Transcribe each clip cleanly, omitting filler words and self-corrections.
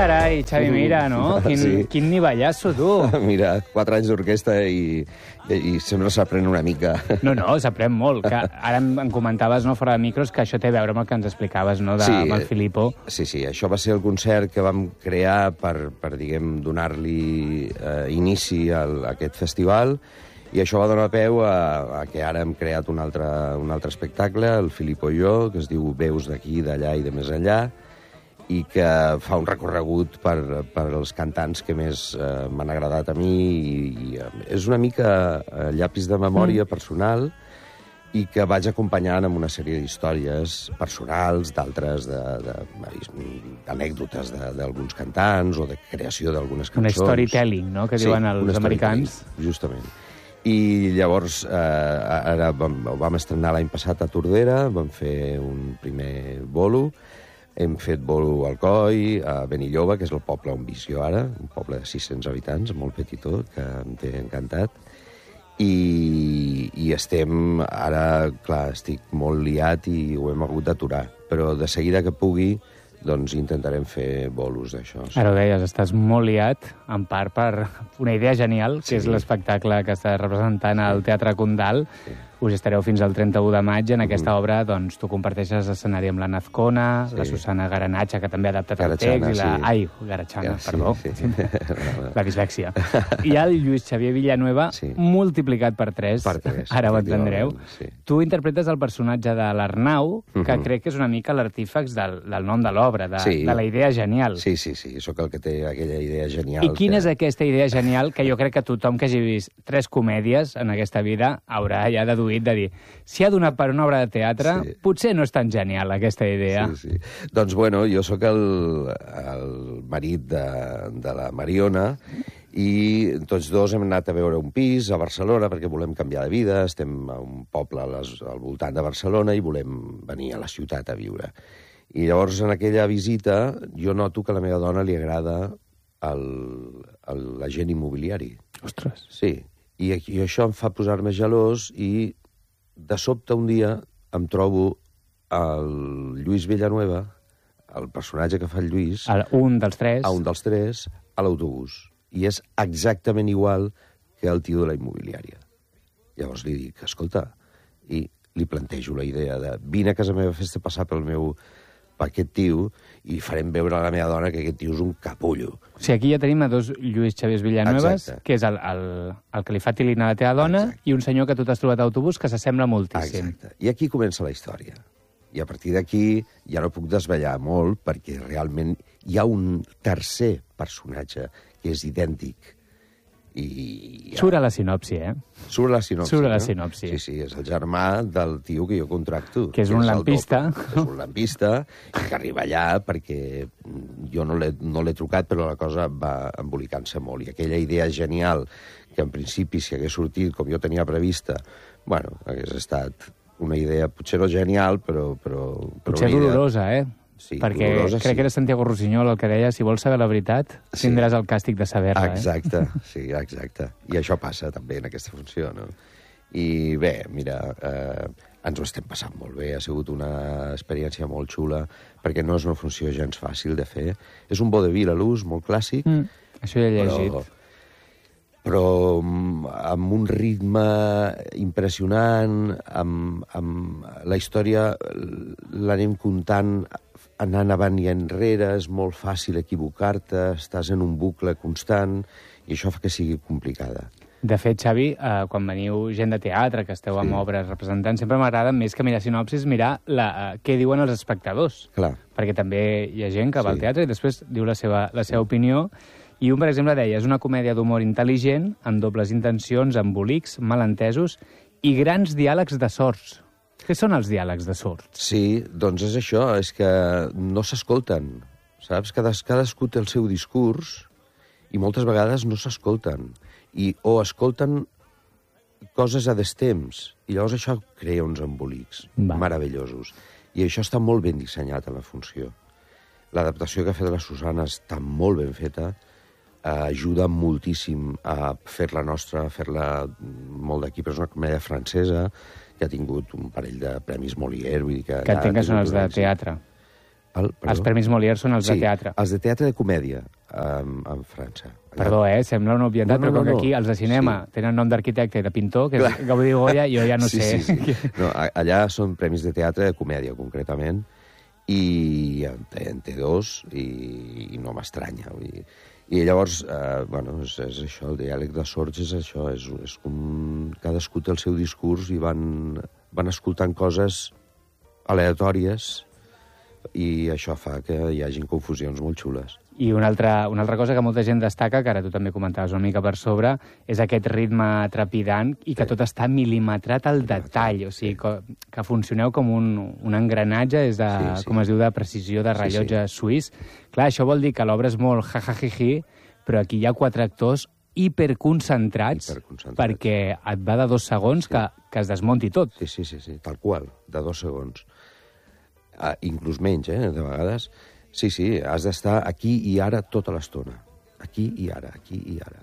Carai, Xavi, mira, no? Quin nivellasso, tu! Mira, 4 anys d'orquestra i sempre s'aprèn una mica. No, s'aprèn molt. Que ara em comentaves, no, fora de micros, que això té a veure amb el que ens explicaves, no, amb el Filippo. Sí, això va ser el concert que vam crear per diguem, donar-li inici a aquest festival, i això va donar peu a que ara hem creat un altre espectacle, el Filippo i jo, que es diu Veus d'aquí, d'allà i de més enllà, i que fa un recorregut per als cantants que més m'han agradat a mi. I és una mica llapis de memòria personal i que vaig acompanyant amb una sèrie d'històries personals, d'altres d'anècdotes d'alguns cantants o de creació d'algunes cançons. Un storytelling, no?, que diuen els americans. Justament. I llavors, ara ho vam estrenar l'any passat a Tordera, vam fer un primer bolo, hem fet bolo a Alcoi, a Benilloba, que és el poble on visc jo ara, un poble de 600 habitants, molt petitó, que em té encantat. I estem, ara, clar, estic molt liat i ho hem hagut d'aturar, però de seguida que pugui, doncs intentarem fer bolos d'això. Ara ho deies, estàs molt liat, en part per una idea genial, que és l'espectacle que estàs representant al Teatre Condal. Us estareu fins al 31 de maig. En aquesta obra, doncs, tu comparteixes escenari amb la Nazcona, la Susana Garanatxa, que també ha adaptat el text, i la... Ai, Garatxana, perdó. La dislèxia. I el Lluís Xavier Villanueva, multiplicat per 3. Ara ho entendreu. Tu interpretes el personatge de l'Arnau, que crec que és una mica l'artífex del nom de l'obra, de la idea genial. Sí, sóc el que té aquella idea genial. I quina és aquesta idea genial que jo crec que tothom que hagi vist 3 comèdies en aquesta vida haurà ja deduït de dir, si ha donat per una obra de teatre, potser no és tan genial aquesta idea. Sí. Doncs, bueno, jo sóc el marit de la Mariona i tots dos hem anat a veure un pis a Barcelona perquè volem canviar de vida, estem a un poble al voltant de Barcelona i volem venir a la ciutat a viure. I llavors, en aquella visita, jo noto que a la meva dona li agrada l'agent immobiliari. Ostres. Sí. I això em fa posar-me gelós i, de sobte, un dia em trobo el Lluís Villanueva, el personatge que fa el Lluís... Un dels 3. Un dels 3, a l'autobús. I és exactament igual que el tio de la immobiliària. Llavors li dic, escolta, i li plantejo la idea de vine a casa meva, fes-te passar per aquest tio i farem veure a la meva dona que aquest tio és un capullo. O sigui, aquí ja tenim a 2 Lluís Xaviers Villanuevas, que és el que li fa tilina a la teva dona, i un senyor que tu t'has trobat a autobús que s'assembla moltíssim. Exacte. I aquí comença la història. I a partir d'aquí ja no puc desvetllar molt, perquè realment hi ha un tercer personatge que és idèntic. Surt a la sinopsi, eh? Surt a la sinopsi, Surt a la sinopsi. Sí, és el germà del tio que jo contracto. Que és un lampista. És un lampista, i que arriba allà perquè jo no l'he trucat, però la cosa va embolicant-se molt. I aquella idea genial, que en principi, si hagués sortit com jo tenia prevista, bueno, hagués estat una idea, potser no genial, però potser dolorosa, eh? Sí, perquè crec que era Santiago Rossinyol el que deia, si vols saber la veritat, tindràs el càstig de saber-la. Exacte, sí, exacte. I això passa també en aquesta funció, no? I bé, mira, ens ho estem passant molt bé, ha sigut una experiència molt xula, perquè no és una funció gens fàcil de fer. És un vodevil a l'ús, molt clàssic. Això ja he llegit. Però amb un ritme impressionant, amb la història l'anem contant anant avant i enrere, és molt fàcil equivocar-te, estàs en un bucle constant, i això fa que sigui complicada. De fet, Xavi, quan veniu gent de teatre, que esteu amb obres representant, sempre m'agrada més que mirar sinopsis, mirar què diuen els espectadors. Clar. Perquè també hi ha gent que va al teatre i després diu la seva opinió. I un, per exemple, deia, és una comèdia d'humor intel·ligent, amb dobles intencions, embolics, malentesos i grans diàlegs de sords. Què són els diàlegs de sords? Sí, doncs és això, és que no s'escolten, saps? Cadascú té el seu discurs i moltes vegades no s'escolten. O escolten coses a destemps, i llavors això crea uns embolics meravellosos. I això està molt ben dissenyat a la funció. L'adaptació que ha fet la Susana està molt ben feta, ajuda moltíssim a fer-la nostra, a fer-la molt d'aquí, però és una comèdia francesa que ha tingut un parell de premis Molière, vull dir que... Que entenc que són els de teatre. Els Premis Molière són els de teatre. Sí, els de teatre de comèdia, en França. Perdó, sembla una obvietat, però com que aquí els de cinema tenen nom d'arquitecte i de pintor, que és Gaudí Goya, jo ja no sé. Sí. No, allà són premis de teatre de comèdia, concretament, i en té dos, i no m'estranya. I llavors, és això, el diàleg de sords és això, és com cadascú té el seu discurs i van escoltant coses aleatòries i això fa que hi hagin confusions molt xules. I una altra cosa que molta gent destaca, que ara tu també comentaves una mica per sobre, és aquest ritme trepidant i que tot està mil·limetrat al detall. O sigui, que funcioneu com un engranatge, com es diu, de precisió de rellotge suís. Clar, això vol dir que l'obra és molt jajajiji, però aquí hi ha 4 actors hiperconcentrats perquè et va de 2 segons que es desmonti tot. Sí, tal qual, de 2 segons. Inclús menys, de vegades. Sí, has d'estar aquí i ara tota l'estona. Aquí i ara, aquí i ara.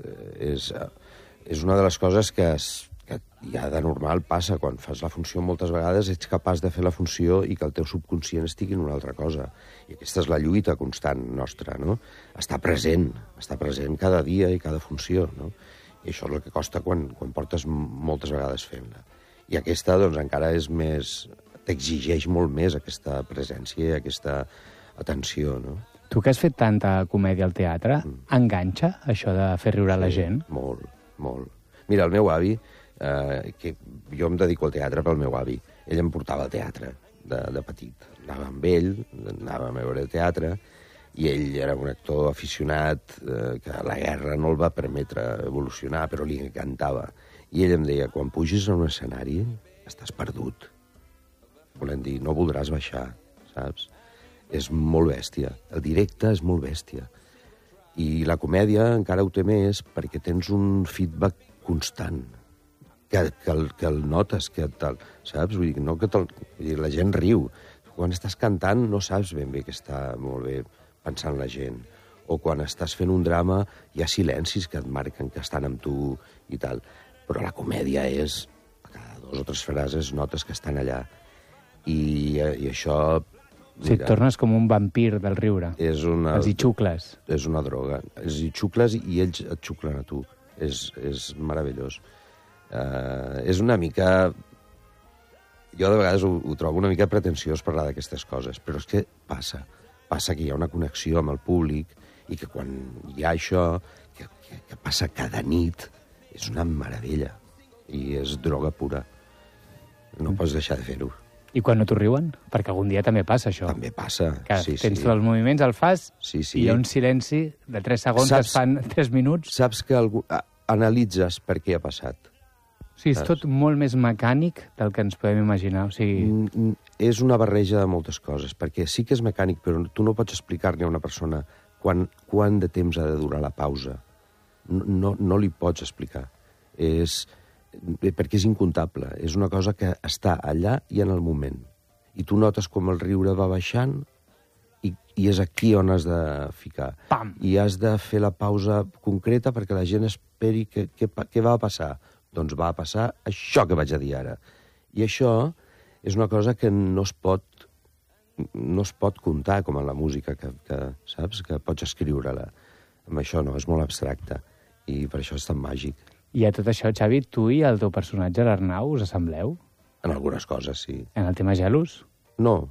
És una de les coses que ja de normal passa. Quan fas la funció moltes vegades ets capaç de fer la funció i que el teu subconscient estigui en una altra cosa. I aquesta és la lluita constant nostra, no? Estar present cada dia i cada funció, no? I això és el que costa quan portes moltes vegades fent-la. I aquesta, doncs, encara és més... t'exigeix molt més aquesta presència i aquesta atenció, no? Tu que has fet tanta comèdia al teatre, enganxa això de fer riure la gent? Molt, molt. Mira, el meu avi, que jo em dedico al teatre pel meu avi, ell em portava al teatre de petit. Anava amb ell, anàvem a veure el teatre, i ell era un actor aficionat que la guerra no el va permetre evolucionar, però li encantava. I ell em deia, quan pugis a un escenari, estàs perdut. Volem dir, no voldràs baixar, saps? És molt bèstia. El directe és molt bèstia. I la comèdia encara ho té més perquè tens un feedback constant, que el notes, saps? Vull dir, la gent riu. Quan estàs cantant no saps ben bé que està molt bé pensant la gent. O quan estàs fent un drama hi ha silencis que et marquen que estan amb tu i tal. Però la comèdia és, a cada 2 o 3 frases notes que estan allà. I això... Si et tornes com un vampir del riure. Els hi xucles. És una droga. Els hi xucles i ells et xuclen a tu. És meravellós. És una mica... Jo de vegades ho trobo una mica pretensiós parlar d'aquestes coses, però és que passa. Passa que hi ha una connexió amb el públic i que quan hi ha això, que passa cada nit, és una meravella. I és droga pura. No pots deixar de fer-ho. I quan no t'ho riuen? Perquè algun dia també passa, això. També passa, sí. Tens tots els moviments, el fas, i hi ha un silenci de 3 segons que es fan 3 minuts. Saps que analitzes per què ha passat. Sí, és tot molt més mecànic del que ens podem imaginar. O sigui... És una barreja de moltes coses, perquè sí que és mecànic, però tu no pots explicar-li a una persona quant de temps ha de durar la pausa. No li pots explicar. Perquè és incontable. És una cosa que està allà i en el moment. I tu notes com el riure va baixant i és aquí on has de ficar. Pam! I has de fer la pausa concreta perquè la gent esperi què va passar. Doncs va passar això que vaig a dir ara. I això és una cosa que no es pot contar com en la música, saps? Que pots escriure-la. Amb això no, és molt abstracte. I per això és tan màgic. I a tot això, Xavi, tu i el teu personatge, l'Arnau, us assembleu? En algunes coses, sí. En el tema gelos? No,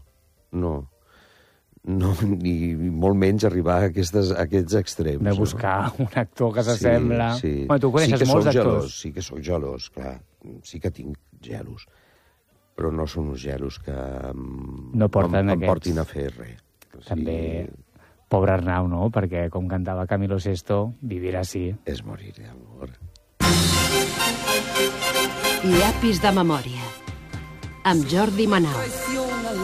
ni molt menys arribar a aquests extrems. De buscar un actor que s'assembla... Sí. Bueno, tu coneixes molts actors. Sí que sóc gelós, clar. Sí que tinc gelos. Però no són uns gelos que em portin a fer res. També, pobre Arnau, no? Perquè, com cantava Camilo Sesto, vivir así. És morir d'amor. Llapis de memòria, amb Jordi Manal.